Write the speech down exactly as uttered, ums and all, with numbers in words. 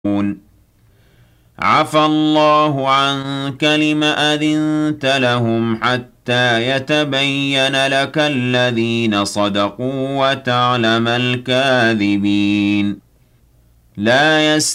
عفى الله عنك لم أذنت لهم حتى يتبين لك الذين صدقوا وتعلم الكاذبين لا يس